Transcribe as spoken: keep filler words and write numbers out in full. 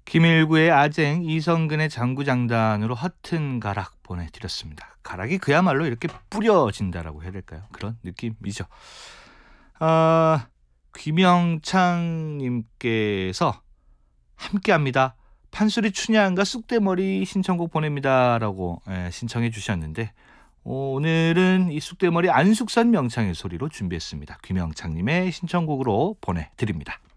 김일구의 아쟁, 이성근의 장구장단으로 허튼 가락 보내드렸습니다. 가락이 그야말로 이렇게 뿌려진다라고 해야 될까요? 그런 느낌이죠. 아, 귀명창님께서 함께합니다. 판소리 춘향과 쑥대머리 신청곡 보냅니다라고 예, 신청해 주셨는데 어, 오늘은 이 쑥대머리 안숙선 명창의 소리로 준비했습니다. 귀명창님의 신청곡으로 보내드립니다.